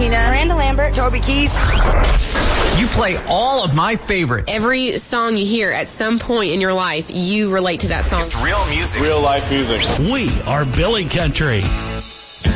Tina, Miranda Lambert, Toby Keith. You play all of my favorites. Every song you hear at some point in your life, you relate to that song. It's real music. Real life music. We are Billy Country.